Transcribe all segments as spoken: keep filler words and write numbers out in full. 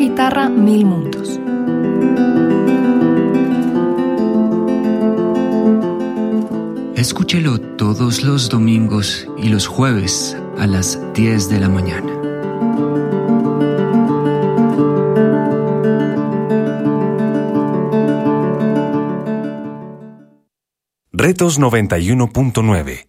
guitarra Mil Mundos. Escúchelo todos los domingos y los jueves a las diez de la mañana. Retos noventa y uno punto nueve.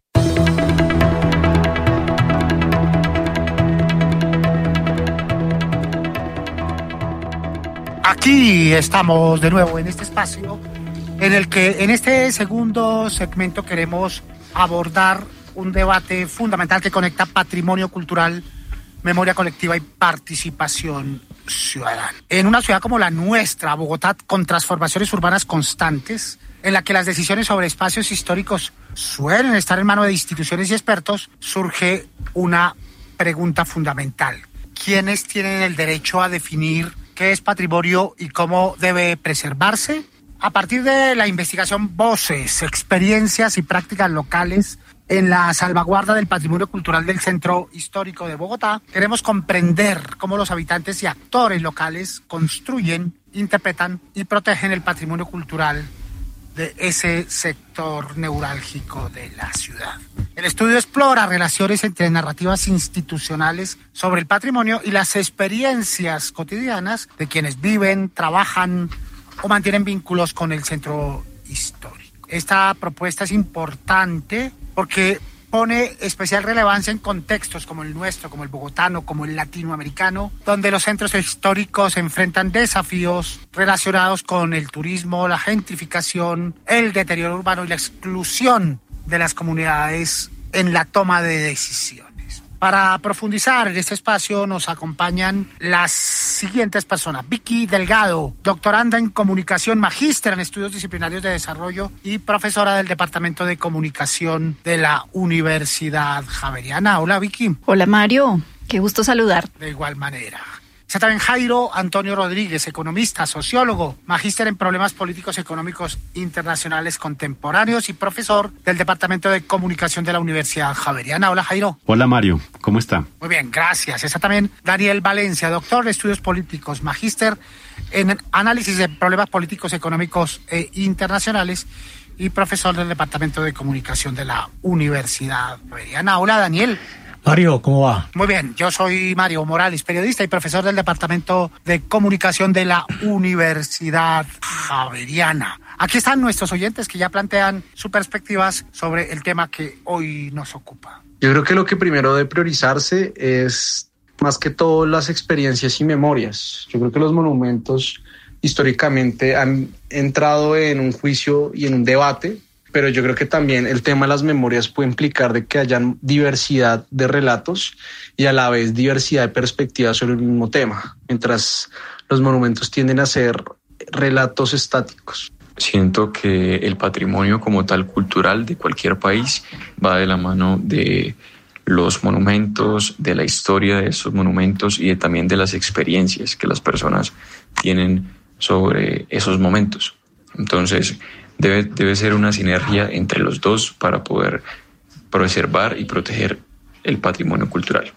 Aquí estamos de nuevo en este espacio en el que en este segundo segmento queremos abordar un debate fundamental que conecta patrimonio cultural, memoria colectiva y participación ciudadana. En una ciudad como la nuestra, Bogotá, con transformaciones urbanas constantes, en la que las decisiones sobre espacios históricos suelen estar en manos de instituciones y expertos, surge una pregunta fundamental. ¿Quiénes tienen el derecho a definir qué es patrimonio y cómo debe preservarse? A partir de la investigación Voces, Experiencias y Prácticas Locales en la salvaguarda del patrimonio cultural del Centro Histórico de Bogotá, queremos comprender cómo los habitantes y actores locales construyen, interpretan y protegen el patrimonio cultural de ese sector neurálgico de la ciudad. El estudio explora relaciones entre narrativas institucionales sobre el patrimonio y las experiencias cotidianas de quienes viven, trabajan o mantienen vínculos con el centro histórico. Esta propuesta es importante porque pone especial relevancia en contextos como el nuestro, como el bogotano, como el latinoamericano, donde los centros históricos enfrentan desafíos relacionados con el turismo, la gentrificación, el deterioro urbano y la exclusión de las comunidades en la toma de decisiones. Para profundizar en este espacio nos acompañan las siguientes personas. Vicky Delgado, doctoranda en comunicación, magíster en estudios disciplinarios de desarrollo y profesora del Departamento de Comunicación de la Universidad Javeriana. Hola, Vicky. Hola, Mario. Qué gusto saludar. De igual manera. Está también Jairo Antonio Rodríguez, economista, sociólogo, magíster en problemas políticos económicos internacionales contemporáneos y profesor del Departamento de Comunicación de la Universidad Javeriana. Hola, Jairo. Hola, Mario. ¿Cómo está? Muy bien, gracias. Está también Daniel Valencia, doctor de estudios políticos, magíster en análisis de problemas políticos económicos e internacionales y profesor del Departamento de Comunicación de la Universidad Javeriana. Hola, Daniel. Mario, ¿cómo va? Muy bien, yo soy Mario Morales, periodista y profesor del Departamento de Comunicación de la Universidad Javeriana. Aquí están nuestros oyentes que ya plantean sus perspectivas sobre el tema que hoy nos ocupa. Yo creo que lo que primero debe priorizarse es más que todo las experiencias y memorias. Yo creo que los monumentos históricamente han entrado en un juicio y en un debate, pero yo creo que también el tema de las memorias puede implicar de que hayan diversidad de relatos y a la vez diversidad de perspectivas sobre el mismo tema, mientras los monumentos tienden a ser relatos estáticos. Siento que el patrimonio como tal cultural de cualquier país va de la mano de los monumentos, de la historia de esos monumentos y de, también de las experiencias que las personas tienen sobre esos momentos. Entonces, Debe, debe ser una sinergia entre los dos para poder preservar y proteger el patrimonio cultural.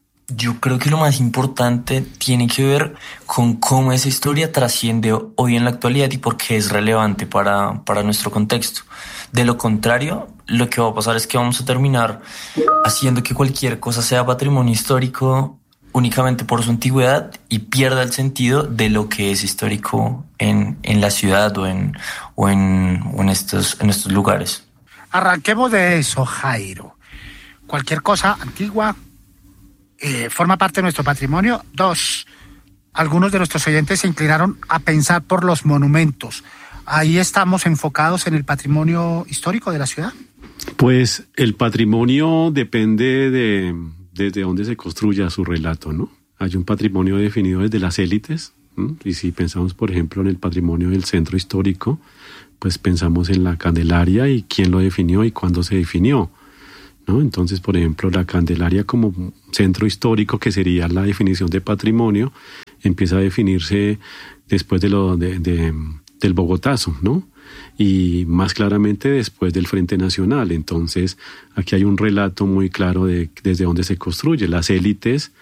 Yo creo que lo más importante tiene que ver con cómo esa historia trasciende hoy en la actualidad y por qué es relevante para, para nuestro contexto. De lo contrario, lo que va a pasar es que vamos a terminar haciendo que cualquier cosa sea patrimonio histórico únicamente por su antigüedad y pierda el sentido de lo que es histórico en, en la ciudad o en, o en, o en, estos, en estos lugares. Arranquemos de eso, Jairo. Cualquier cosa antigua eh, forma parte de nuestro patrimonio. Dos, algunos de nuestros oyentes se inclinaron a pensar por los monumentos. ¿Ahí estamos enfocados en el patrimonio histórico de la ciudad? Pues el patrimonio depende de... desde dónde se construya su relato, ¿no? Hay un patrimonio definido desde las élites, ¿no? Y si pensamos, por ejemplo, en el patrimonio del centro histórico, pues pensamos en la Candelaria y quién lo definió y cuándo se definió, ¿no? Entonces, por ejemplo, la Candelaria como centro histórico, que sería la definición de patrimonio, empieza a definirse después de lo de, de, del Bogotazo, ¿no? Y más claramente después del Frente Nacional. Entonces, aquí hay un relato muy claro de desde dónde se construye. Las élites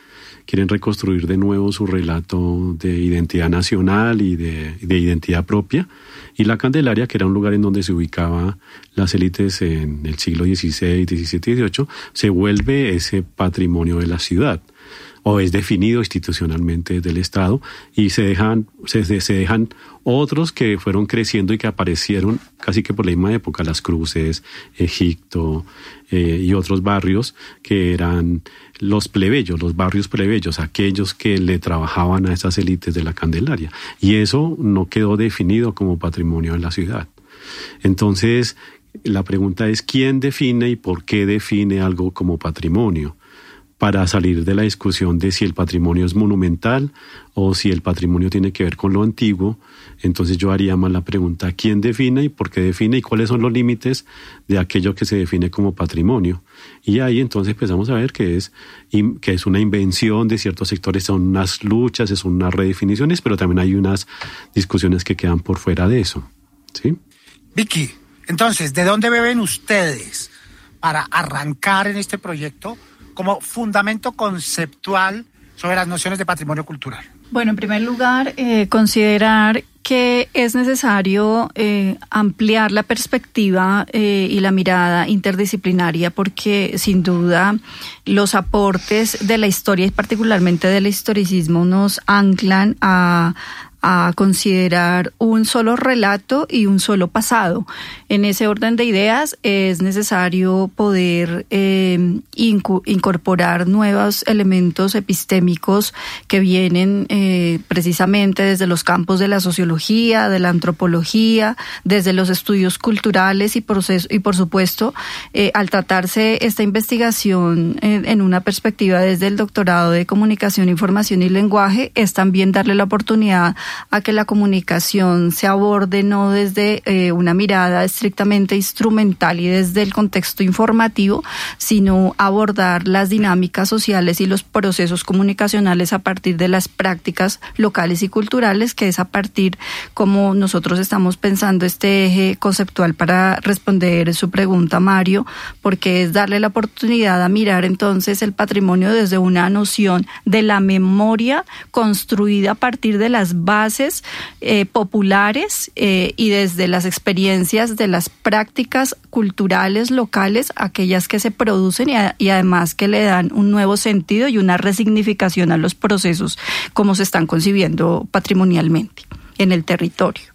quieren reconstruir de nuevo su relato de identidad nacional y de, de identidad propia. Y la Candelaria, que era un lugar en donde se ubicaba las élites en el siglo dieciséis, diecisiete y dieciocho, se vuelve ese patrimonio de la ciudad, o es definido institucionalmente del Estado, y se dejan, se, se dejan otros que fueron creciendo y que aparecieron casi que por la misma época, Las Cruces, Egipto eh, y otros barrios que eran los plebeyos, los barrios plebeyos, aquellos que le trabajaban a esas élites de la Candelaria. Y eso no quedó definido como patrimonio de la ciudad. Entonces, la pregunta es, ¿quién define y por qué define algo como patrimonio? Para salir de la discusión de si el patrimonio es monumental o si el patrimonio tiene que ver con lo antiguo, entonces yo haría más la pregunta, ¿quién define y por qué define y cuáles son los límites de aquello que se define como patrimonio? Y ahí entonces empezamos a ver que es, que es una invención de ciertos sectores, son unas luchas, son unas redefiniciones, pero también hay unas discusiones que quedan por fuera de eso, ¿sí? Vicky, entonces, ¿de dónde beben ustedes para arrancar en este proyecto como fundamento conceptual sobre las nociones de patrimonio cultural? Bueno, en primer lugar, eh, considerar que es necesario eh, ampliar la perspectiva eh, y la mirada interdisciplinaria, porque sin duda los aportes de la historia y particularmente del historicismo nos anclan a a considerar un solo relato y un solo pasado. En ese orden de ideas es necesario poder eh, incu- incorporar nuevos elementos epistémicos que vienen eh, precisamente desde los campos de la sociología, de la antropología, desde los estudios culturales y, proceso, y por supuesto, eh, al tratarse esta investigación en, en una perspectiva desde el doctorado de Comunicación, Información y Lenguaje, es también darle la oportunidad a que la comunicación se aborde no desde eh, una mirada estrictamente instrumental y desde el contexto informativo, sino abordar las dinámicas sociales y los procesos comunicacionales a partir de las prácticas locales y culturales, que es a partir como nosotros estamos pensando este eje conceptual para responder su pregunta, Mario, porque es darle la oportunidad a mirar entonces el patrimonio desde una noción de la memoria construida a partir de las bases eh, populares eh, y desde las experiencias de las prácticas culturales locales, aquellas que se producen y, a, y además que le dan un nuevo sentido y una resignificación a los procesos como se están concibiendo patrimonialmente en el territorio.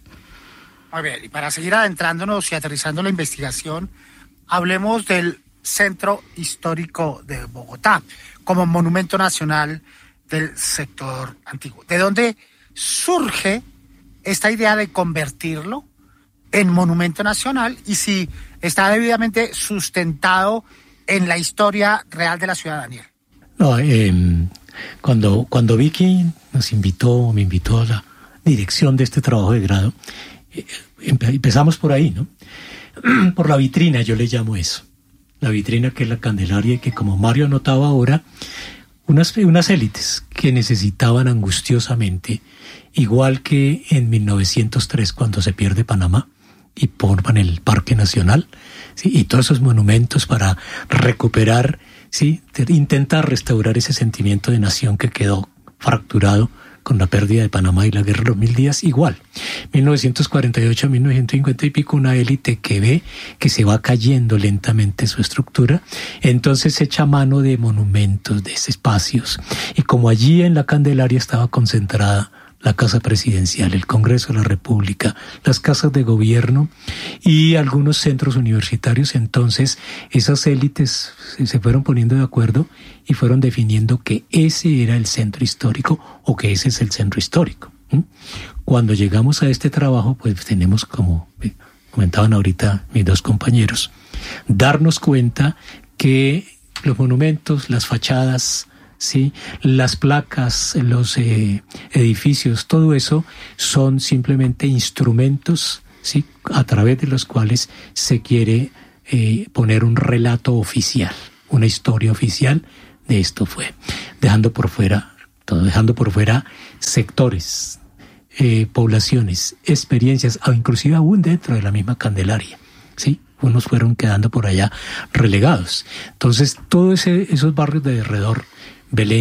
Muy bien, y para seguir adentrándonos y aterrizando la investigación, hablemos del Centro Histórico de Bogotá como monumento nacional del sector antiguo. ¿De dónde surge esta idea de convertirlo en monumento nacional y si está debidamente sustentado en la historia real de la ciudad, Daniel? No, eh, cuando, cuando Vicky nos invitó, me invitó a la dirección de este trabajo de grado, eh, empezamos por ahí, ¿no? Por la vitrina, yo le llamo eso. La vitrina que es la Candelaria y que, como Mario anotaba ahora, unas, unas élites que necesitaban angustiosamente, igual que en mil novecientos tres cuando se pierde Panamá y forman el Parque Nacional, ¿sí? Y todos esos monumentos para recuperar, ¿sí? Intentar restaurar ese sentimiento de nación que quedó fracturado con la pérdida de Panamá y la guerra de los mil días, igual. mil novecientos cuarenta y ocho a mil novecientos cincuenta y pico, una élite que ve que se va cayendo lentamente su estructura, entonces echa mano de monumentos, de espacios, y como allí en la Candelaria estaba concentrada la Casa Presidencial, el Congreso de la República, las casas de gobierno y algunos centros universitarios, entonces esas élites se fueron poniendo de acuerdo y fueron definiendo que ese era el centro histórico o que ese es el centro histórico. Cuando llegamos a este trabajo, pues tenemos, como comentaban ahorita mis dos compañeros, darnos cuenta que los monumentos, las fachadas, sí, las placas, los eh, edificios, todo eso son simplemente instrumentos, sí, a través de los cuales se quiere eh, poner un relato oficial, una historia oficial de esto fue, dejando por fuera, todo, dejando por fuera sectores, eh, poblaciones, experiencias, o inclusive aún dentro de la misma Candelaria, sí. Unos fueron quedando por allá relegados. Entonces, todos ese, esos barrios de alrededor, Belén,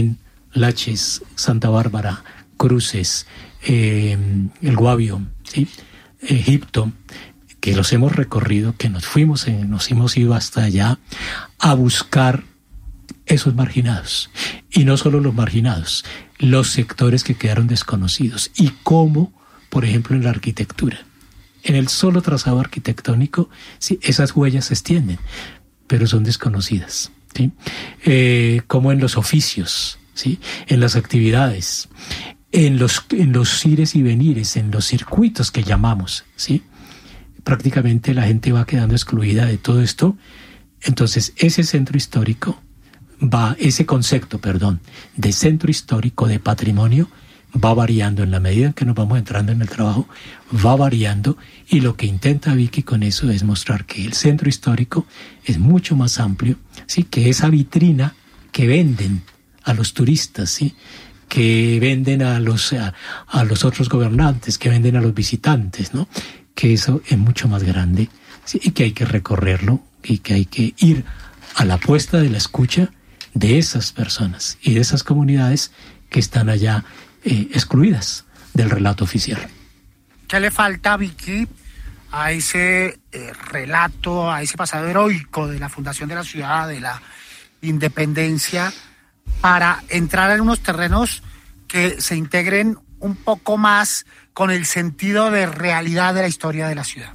Laches, Santa Bárbara, Cruces, eh, el Guavio, ¿sí? Egipto, que los hemos recorrido, que nos fuimos, eh, nos hemos ido hasta allá a buscar esos marginados. Y no solo los marginados, los sectores que quedaron desconocidos. Y cómo, por ejemplo, en la arquitectura, en el solo trazado arquitectónico, sí, esas huellas se extienden, pero son desconocidas, ¿sí? Eh, como en los oficios, ¿sí? En las actividades, en los, en los ires y venires, en los circuitos que llamamos, ¿sí? Prácticamente la gente va quedando excluida de todo esto. Entonces, ese centro histórico va, ese concepto, perdón, de centro histórico, de patrimonio, va variando en la medida en que nos vamos entrando en el trabajo, va variando, y lo que intenta Vicky con eso es mostrar que el centro histórico es mucho más amplio, ¿sí? Que esa vitrina que venden a los turistas, ¿sí? Que venden a los, a, a los otros gobernantes, que venden a los visitantes, ¿no? Que eso es mucho más grande, ¿sí? Y que hay que recorrerlo y que hay que ir a la puesta de la escucha de esas personas y de esas comunidades que están allá eh, excluidas del relato oficial. ¿Qué le falta, Vicky, a ese eh, relato, a ese pasado heroico de la fundación de la ciudad, de la independencia, para entrar en unos terrenos que se integren un poco más con el sentido de realidad de la historia de la ciudad?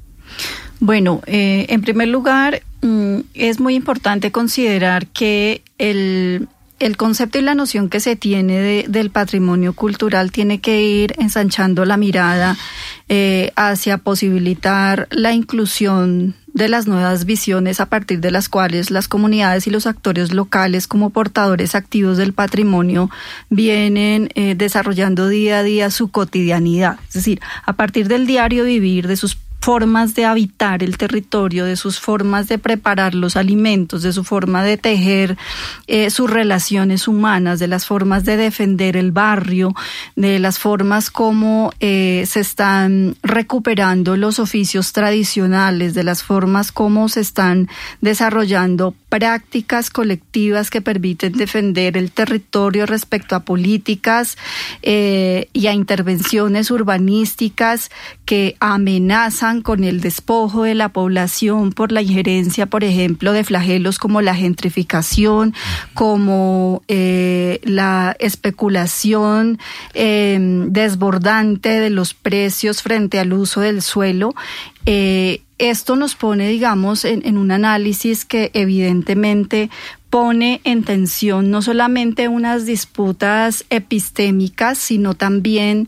Bueno, eh, en primer lugar, mm, es muy importante considerar que el, el concepto y la noción que se tiene de, del patrimonio cultural tiene que ir ensanchando la mirada eh, hacia posibilitar la inclusión de las nuevas visiones a partir de las cuales las comunidades y los actores locales, como portadores activos del patrimonio, vienen eh, desarrollando día a día su cotidianidad. Es decir, a partir del diario vivir, de sus formas de habitar el territorio, de sus formas de preparar los alimentos, de su forma de tejer eh, sus relaciones humanas, de las formas de defender el barrio, de las formas como eh, se están recuperando los oficios tradicionales, de las formas como se están desarrollando prácticas colectivas que permiten defender el territorio respecto a políticas eh, y a intervenciones urbanísticas que amenazan con el despojo de la población por la injerencia, por ejemplo, de flagelos como la gentrificación, como eh, la especulación eh, desbordante de los precios frente al uso del suelo. Eh, esto nos pone, digamos, en, en un análisis que evidentemente pone en tensión no solamente unas disputas epistémicas, sino también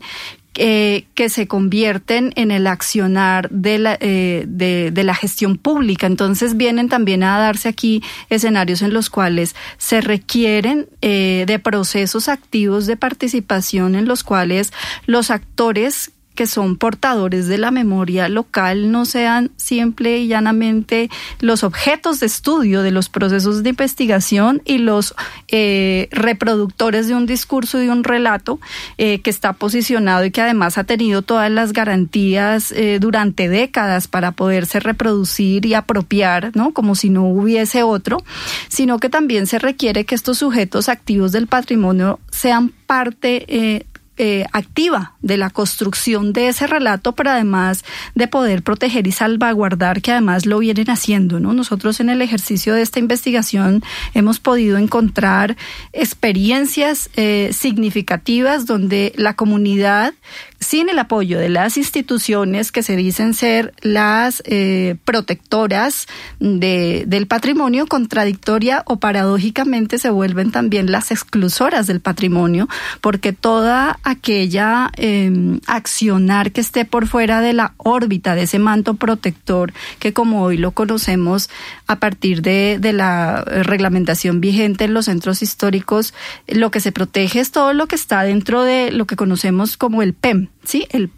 Eh, que se convierten en el accionar de la, eh, de, de la gestión pública. Entonces vienen también a darse aquí escenarios en los cuales se requieren eh, de procesos activos de participación en los cuales los actores que son portadores de la memoria local no sean simple y llanamente los objetos de estudio de los procesos de investigación y los eh, reproductores de un discurso y de un relato eh, que está posicionado y que además ha tenido todas las garantías eh, durante décadas para poderse reproducir y apropiar, ¿no? Como si no hubiese otro, sino que también se requiere que estos sujetos activos del patrimonio sean parte eh, Eh, activa de la construcción de ese relato, pero además de poder proteger y salvaguardar, que además lo vienen haciendo, ¿no? Nosotros en el ejercicio de esta investigación hemos podido encontrar experiencias eh, significativas donde la comunidad, sin el apoyo de las instituciones que se dicen ser las eh, protectoras de, del patrimonio, contradictoria o paradójicamente se vuelven también las exclusoras del patrimonio, porque toda aquella eh, accionar que esté por fuera de la órbita de ese manto protector, que como hoy lo conocemos a partir de, de la reglamentación vigente en los centros históricos, lo que se protege es todo lo que está dentro de lo que conocemos como el P E M, ¿sí? El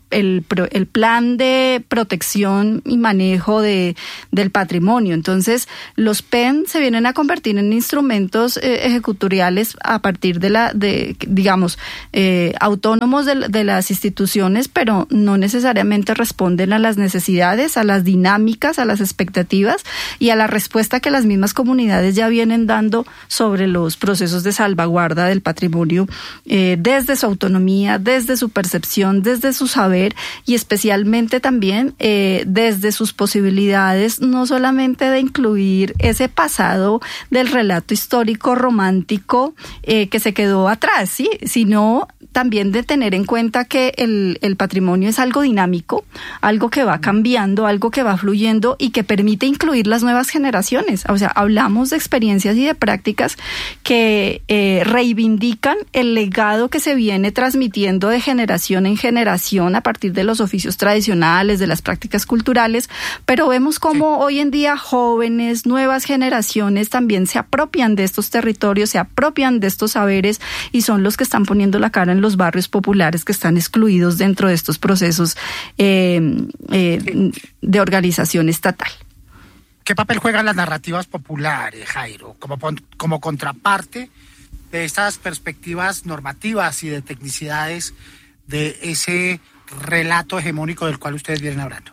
el, el plan de protección y manejo de, del patrimonio. Entonces, los P E N se vienen a convertir en instrumentos eh, ejecutoriales a partir de la, de, digamos, eh, autónomos de, de las instituciones, pero no necesariamente responden a las necesidades, a las dinámicas, a las expectativas y a la respuesta que las mismas comunidades ya vienen dando sobre los procesos de salvaguarda del patrimonio, eh, desde su autonomía, desde su percepción, desde su saber y especialmente también eh, desde sus posibilidades, no solamente de incluir ese pasado del relato histórico romántico eh, que se quedó atrás, ¿sí? Sino también de tener en cuenta que el, el patrimonio es algo dinámico, algo que va cambiando, algo que va fluyendo y que permite incluir las nuevas generaciones. O sea, hablamos de experiencias y de prácticas que eh, reivindican el legado que se viene transmitiendo de generación en generación a partir de los oficios tradicionales, de las prácticas culturales, pero vemos cómo hoy en día jóvenes, nuevas generaciones también se apropian de estos territorios, se apropian de estos saberes y son los que están poniendo la cara en los barrios populares que están excluidos dentro de estos procesos eh, eh, de organización estatal. ¿Qué papel juegan las narrativas populares, Jairo, como, como contraparte de estas perspectivas normativas y de tecnicidades de ese relato hegemónico del cual ustedes vienen hablando?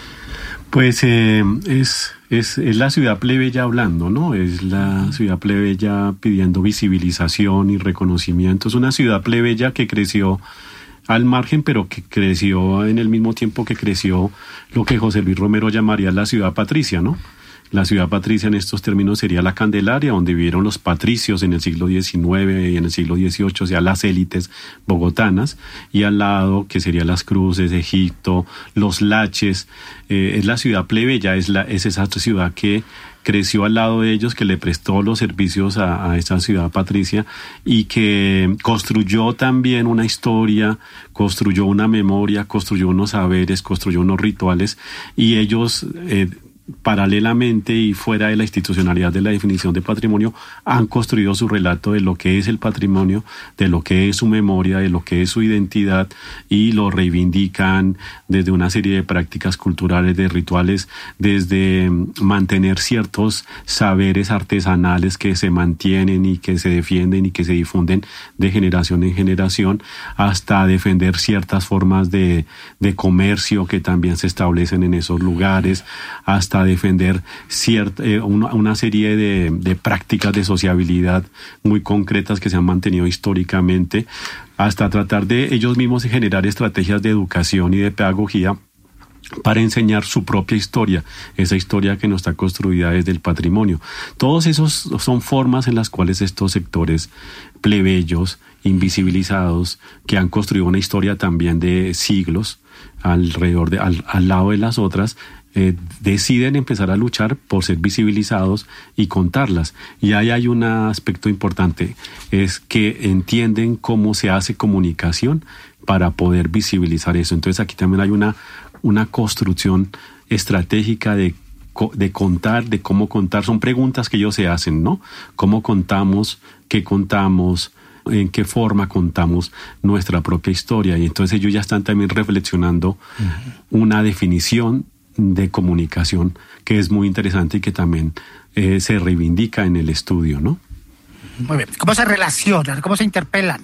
Pues eh, es, es, es la ciudad plebeya hablando, ¿no? Es la ciudad plebeya pidiendo visibilización y reconocimiento. Es una ciudad plebeya que creció al margen, pero que creció en el mismo tiempo que creció lo que José Luis Romero llamaría la ciudad patricia, ¿no? La ciudad patricia en estos términos sería la Candelaria, donde vivieron los patricios en el siglo diecinueve y en el siglo dieciocho, o sea, las élites bogotanas, y al lado, que serían las Cruces, Egipto, los Laches, eh, es la ciudad plebeya, es, la, es esa ciudad que creció al lado de ellos, que le prestó los servicios a, a esta ciudad patricia y que construyó también una historia, construyó una memoria, construyó unos saberes, construyó unos rituales, y ellos... Eh, paralelamente y fuera de la institucionalidad de la definición de patrimonio, han construido su relato de lo que es el patrimonio, de lo que es su memoria, de lo que es su identidad, y lo reivindican desde una serie de prácticas culturales, de rituales, desde mantener ciertos saberes artesanales que se mantienen y que se defienden y que se difunden de generación en generación, hasta defender ciertas formas de, de comercio que también se establecen en esos lugares, hasta a defender cierta, eh, una, una serie de, de prácticas de sociabilidad muy concretas que se han mantenido históricamente, hasta tratar de ellos mismos generar estrategias de educación y de pedagogía para enseñar su propia historia, esa historia que no está construida desde el patrimonio. Todos esos son formas en las cuales estos sectores plebeyos, invisibilizados, que han construido una historia también de siglos alrededor de, al, al lado de las otras, Eh, deciden empezar a luchar por ser visibilizados y contarlas. Y ahí hay un aspecto importante, es que entienden cómo se hace comunicación para poder visibilizar eso. Entonces aquí también hay una, una construcción estratégica de, de contar, de cómo contar. Son preguntas que ellos se hacen, ¿no? ¿Cómo contamos? ¿Qué contamos? ¿En qué forma contamos nuestra propia historia? Y entonces ellos ya están también reflexionando uh-huh. una definición de comunicación que es muy interesante y que también eh, se reivindica en el estudio, ¿no? Muy bien. ¿Cómo se relacionan? ¿Cómo se interpelan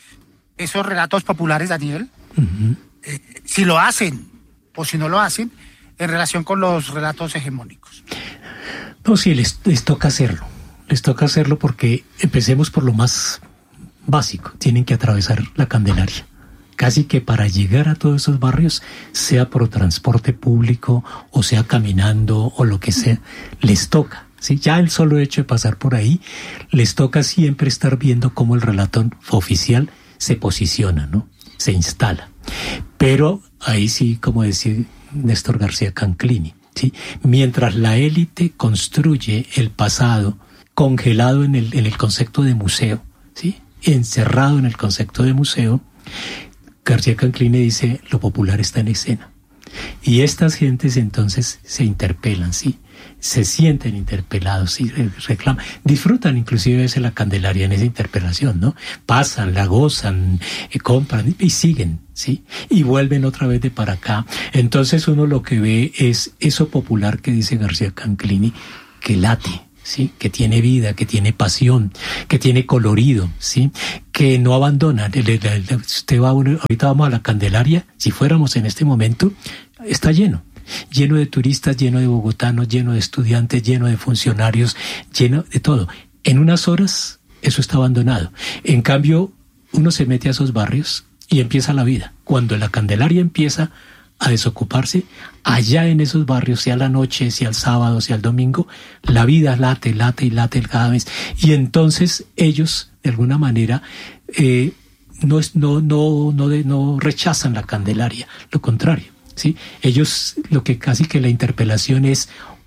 esos relatos populares, Daniel? Uh-huh. Eh, si lo hacen o si no lo hacen en relación con los relatos hegemónicos. No, sí, les, les toca hacerlo. Les toca hacerlo porque empecemos por lo más básico. Tienen que atravesar la Candelaria. Casi que para llegar a todos esos barrios, sea por transporte público o sea caminando o lo que sea, les toca. ¿Sí? Ya el solo hecho de pasar por ahí, les toca siempre estar viendo cómo el relato oficial se posiciona, ¿no? Se instala. Pero ahí sí, como decía Néstor García Canclini, ¿sí? Mientras la élite construye el pasado congelado en el, en el concepto de museo, ¿sí? Encerrado en el concepto de museo, García Canclini dice, lo popular está en escena. Y estas gentes entonces se interpelan, ¿sí? se sienten interpelados y reclaman, disfrutan inclusive a veces la Candelaria en esa interpelación, ¿no? Pasan, la gozan, eh, compran y siguen, ¿sí? Y vuelven otra vez de para acá. Entonces uno lo que ve es eso popular que dice García Canclini, que late, ¿sí? Que tiene vida, que tiene pasión, que tiene colorido, ¿sí? Que no abandona. Usted va, ahorita vamos a la Candelaria, si fuéramos en este momento, está lleno. Lleno de turistas, lleno de bogotanos, lleno de estudiantes, lleno de funcionarios, lleno de todo. En unas horas eso está abandonado. En cambio, uno se mete a esos barrios y empieza la vida. Cuando la Candelaria empieza a desocuparse, allá en esos barrios, sea la noche, sea el sábado, sea el domingo, la vida late, late y late cada vez. Y entonces ellos, de alguna manera, eh, no, no, no, no, de, no rechazan la Candelaria, lo contrario. ¿Sí? Ellos, lo que casi que la interpelación es,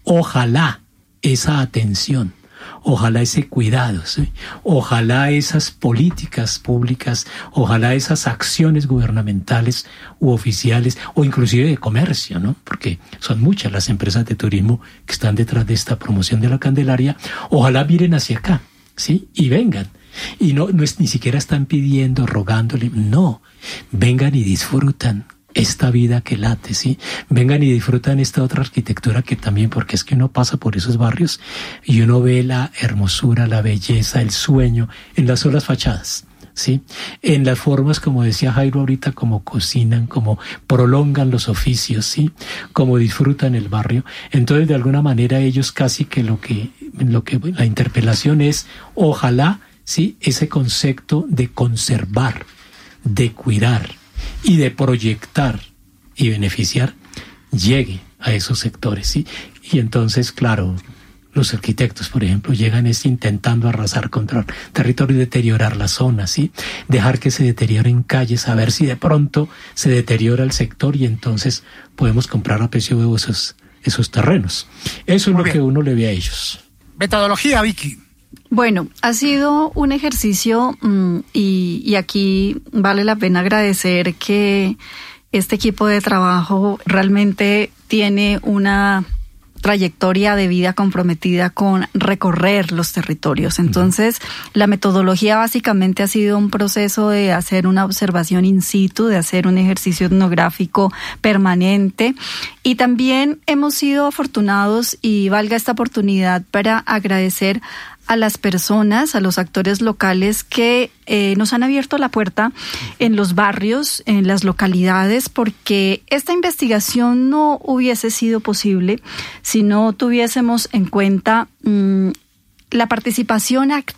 ojalá esa atención, ojalá ese cuidado, ¿sí? Ojalá esas políticas públicas, ojalá esas acciones gubernamentales u oficiales, o inclusive de comercio, ¿no? Porque son muchas las empresas de turismo que están detrás de esta promoción de la Candelaria, ojalá miren hacia acá, ¿sí? Y vengan. Y no, no es, ni siquiera están pidiendo, rogándole, no, vengan y disfrutan esta vida que late, ¿sí? Vengan y disfrutan esta otra arquitectura que también, porque es que uno pasa por esos barrios y uno ve la hermosura, la belleza, el sueño en las solas fachadas, ¿sí? En las formas, como decía Jairo ahorita, como cocinan, como prolongan los oficios, ¿sí? Como disfrutan el barrio. Entonces, de alguna manera, ellos casi que lo que, lo que la interpelación es, ojalá, ¿sí? Ese concepto de conservar, de cuidar y de proyectar y beneficiar llegue a esos sectores, ¿sí? Y entonces, claro, los arquitectos, por ejemplo, llegan es intentando arrasar contra el territorio y deteriorar la zona, ¿sí? Dejar que se deterioren calles, a ver si de pronto se deteriora el sector y entonces podemos comprar a precio de esos, esos terrenos. Eso es lo que uno le ve a ellos. Metodología, Vicky. Bueno, ha sido un ejercicio mmm, y, y aquí vale la pena agradecer que este equipo de trabajo realmente tiene una trayectoria de vida comprometida con recorrer los territorios. Entonces, la metodología básicamente ha sido un proceso de hacer una observación in situ, de hacer un ejercicio etnográfico permanente, y también hemos sido afortunados, y valga esta oportunidad para agradecer a las personas, a los actores locales que eh, nos han abierto la puerta en los barrios, en las localidades, porque esta investigación no hubiese sido posible si no tuviésemos en cuenta mmm, la participación activa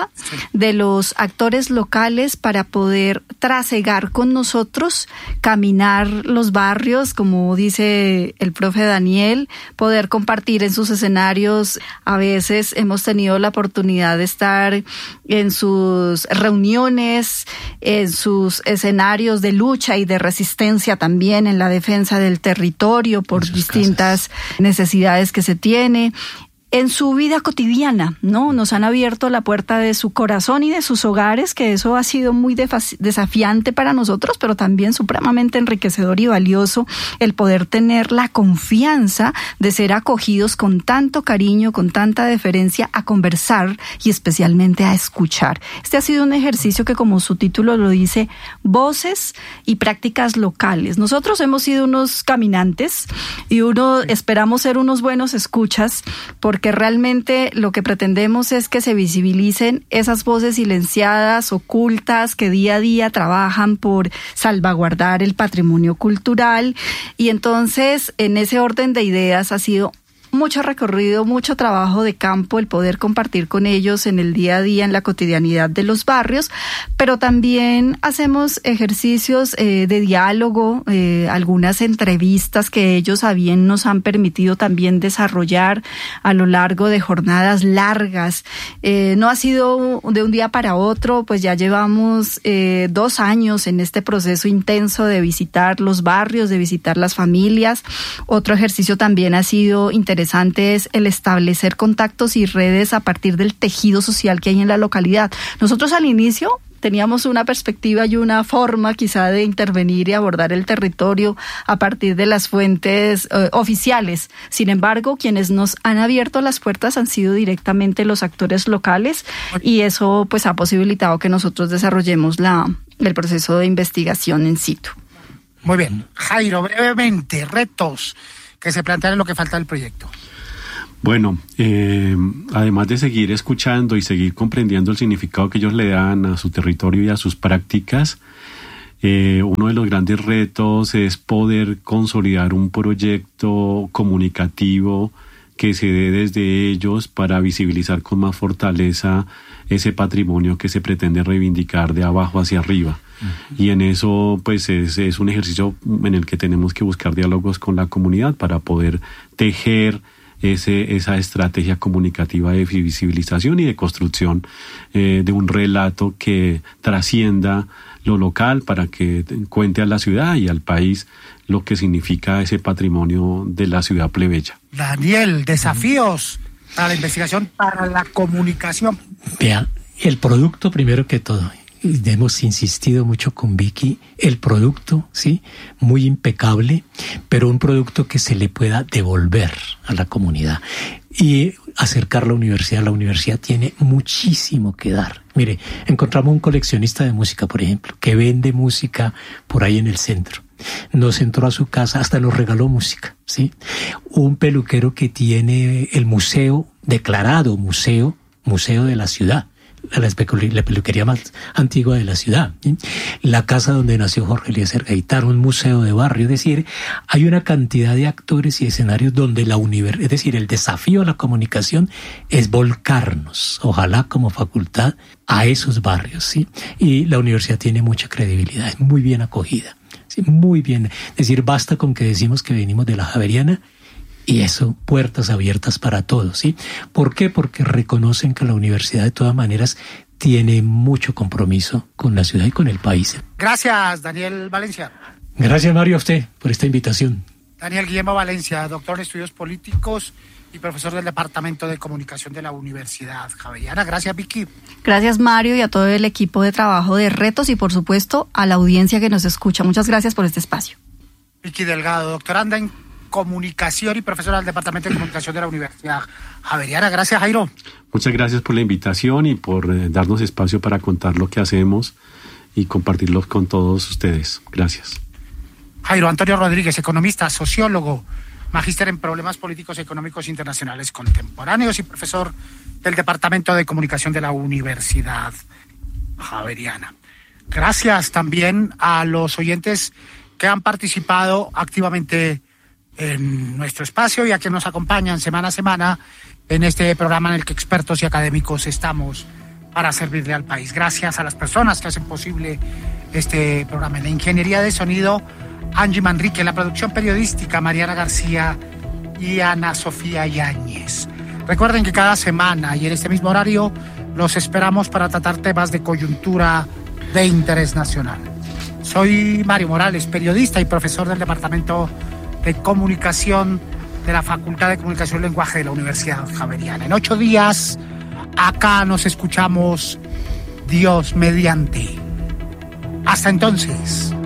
de los actores locales para poder trasegar con nosotros, caminar los barrios, como dice el profe Daniel, poder compartir en sus escenarios. A veces hemos tenido la oportunidad de estar en sus reuniones, en sus escenarios de lucha y de resistencia también en la defensa del territorio por distintas casas, necesidades que se tiene. En su vida cotidiana, ¿no? Nos han abierto la puerta de su corazón y de sus hogares, que eso ha sido muy desafiante para nosotros, pero también supremamente enriquecedor y valioso el poder tener la confianza de ser acogidos con tanto cariño, con tanta deferencia, a conversar y especialmente a escuchar. Este ha sido un ejercicio que, como su título lo dice, voces y prácticas locales. Nosotros hemos sido unos caminantes y uno esperamos ser unos buenos escuchas, porque que realmente lo que pretendemos es que se visibilicen esas voces silenciadas, ocultas, que día a día trabajan por salvaguardar el patrimonio cultural. Y entonces, en ese orden de ideas, ha sido mucho recorrido, mucho trabajo de campo, el poder compartir con ellos en el día a día, en la cotidianidad de los barrios, pero también hacemos ejercicios eh, de diálogo, eh, algunas entrevistas que ellos a bien nos han permitido también desarrollar a lo largo de jornadas largas. Eh, no ha sido de un día para otro, pues ya llevamos eh, dos años en este proceso intenso de visitar los barrios, de visitar las familias. Otro ejercicio también ha sido interesante es el establecer contactos y redes a partir del tejido social que hay en la localidad. Nosotros al inicio teníamos una perspectiva y una forma quizá de intervenir y abordar el territorio a partir de las fuentes eh, oficiales. Sin embargo, quienes nos han abierto las puertas han sido directamente los actores locales y eso pues ha posibilitado que nosotros desarrollemos la, el proceso de investigación in situ. Muy bien. Jairo, brevemente, retos que se plantean en lo que falta del proyecto. Bueno, eh, además de seguir escuchando y seguir comprendiendo el significado que ellos le dan a su territorio y a sus prácticas, eh, uno de los grandes retos es poder consolidar un proyecto comunicativo que se dé desde ellos para visibilizar con más fortaleza ese patrimonio que se pretende reivindicar de abajo hacia arriba. Uh-huh. Y en eso pues es, es un ejercicio en el que tenemos que buscar diálogos con la comunidad para poder tejer ese, esa estrategia comunicativa de visibilización y de construcción eh, de un relato que trascienda lo local para que cuente a la ciudad y al país lo que significa ese patrimonio de la ciudad plebeya. Daniel, desafíos para la investigación, para la comunicación. Vea, el producto primero que todo. Hemos insistido mucho con Vicky, el producto, sí, muy impecable, pero un producto que se le pueda devolver a la comunidad y acercar la universidad. La universidad tiene muchísimo que dar. Mire, encontramos un coleccionista de música, por ejemplo, que vende música por ahí en el centro. Nos entró a su casa, hasta nos regaló música, ¿sí? Un peluquero que tiene el museo, declarado museo, museo de la ciudad. La, la peluquería más antigua de la ciudad, ¿sí? La casa donde nació Jorge Eliezer Gaitán, un museo de barrio. Es decir, hay una cantidad de actores y escenarios donde la universidad, es decir, el desafío a la comunicación es volcarnos, ojalá como facultad, a esos barrios, ¿sí? Y la universidad tiene mucha credibilidad, es muy bien acogida, ¿sí? Muy bien. Es decir, basta con que decimos que venimos de la Javeriana y eso, puertas abiertas para todos, ¿sí? ¿Por qué? Porque reconocen que la universidad de todas maneras tiene mucho compromiso con la ciudad y con el país. Gracias, Daniel Valencia. Gracias, Mario, a usted por esta invitación. Daniel Guillermo Valencia, doctor en estudios políticos y profesor del Departamento de Comunicación de la Universidad Javeriana. Gracias, Vicky. Gracias, Mario, y a todo el equipo de trabajo de Retos y, por supuesto, a la audiencia que nos escucha. Muchas gracias por este espacio. Vicky Delgado, doctoranda en Comunicación y profesora del Departamento de Comunicación de la Universidad Javeriana. Gracias, Jairo. Muchas gracias por la invitación y por eh, darnos espacio para contar lo que hacemos y compartirlo con todos ustedes. Gracias. Jairo Antonio Rodríguez, economista, sociólogo, magíster en problemas políticos y económicos internacionales contemporáneos y profesor del Departamento de Comunicación de la Universidad Javeriana. Gracias también a los oyentes que han participado activamente en nuestro espacio y a quienes nos acompañan semana a semana en este programa en el que expertos y académicos estamos para servirle al país. Gracias a las personas que hacen posible este programa. En la ingeniería de sonido, Angie Manrique, en la producción periodística, Mariana García y Ana Sofía Yáñez. Recuerden que cada semana y en este mismo horario los esperamos para tratar temas de coyuntura de interés nacional. Soy Mario Morales, periodista y profesor del Departamento de Comunicación de la Facultad de Comunicación y Lenguaje de la Universidad Javeriana. En ocho días, acá nos escuchamos, Dios mediante. Hasta entonces.